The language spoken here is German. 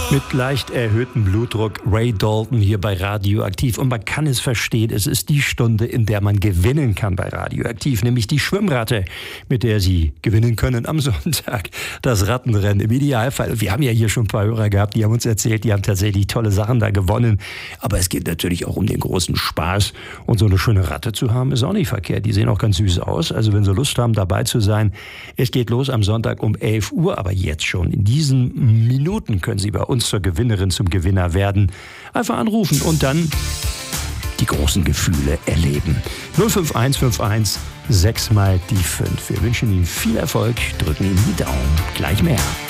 Mit leicht erhöhtem Blutdruck, Ray Dalton hier bei Radioaktiv. Und man kann es verstehen, es ist die Stunde, in der man gewinnen kann bei Radioaktiv. Nämlich die Schwimmratte, mit der Sie gewinnen können am Sonntag. Das Rattenrennen im Idealfall. Wir haben ja hier schon ein paar Hörer gehabt, die haben uns erzählt, die haben tatsächlich tolle Sachen da gewonnen. Aber es geht natürlich auch um den großen Spaß. Und so eine schöne Ratte zu haben, ist auch nicht verkehrt. Die sehen auch ganz süß aus. Also wenn Sie Lust haben, dabei zu sein, es geht los am Sonntag um 11 Uhr. Aber jetzt schon, in diesen Minuten können Sie bei uns zur Gewinnerin, zum Gewinner werden. Einfach anrufen und dann die großen Gefühle erleben. 05151 6 mal die 5. Wir wünschen Ihnen viel Erfolg, drücken Ihnen die Daumen. Gleich mehr.